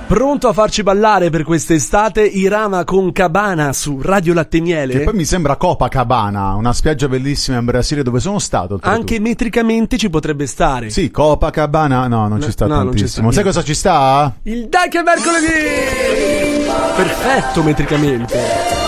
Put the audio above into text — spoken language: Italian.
Pronto a farci ballare per quest'estate? Irama con Cabana su Radio Latte Miele. Che poi mi sembra Copacabana, una spiaggia bellissima in Brasile dove sono stato. Anche metricamente ci potrebbe stare. Sì, Copacabana, no, non ci sta tantissimo. Sai cosa ci sta? Il Dai che è mercoledì! Perfetto metricamente.